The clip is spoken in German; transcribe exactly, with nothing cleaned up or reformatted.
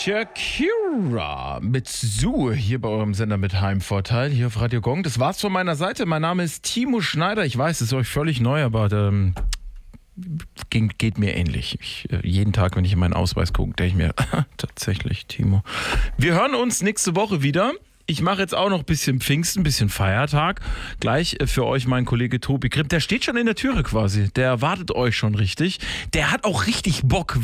Shakira mit Sue hier bei eurem Sender mit Heimvorteil hier auf Radio Gong. Das war's von meiner Seite. Mein Name ist Timo Schneider. Ich weiß, es ist euch völlig neu, aber ähm, geht, geht mir ähnlich. Ich, äh, jeden Tag, wenn ich in meinen Ausweis gucke, denke ich mir, tatsächlich, Timo. Wir hören uns nächste Woche wieder. Ich mache jetzt auch noch ein bisschen Pfingsten, ein bisschen Feiertag. Gleich für euch mein Kollege Tobi Grimm. Der steht schon in der Türe quasi. Der erwartet euch schon richtig. Der hat auch richtig Bock.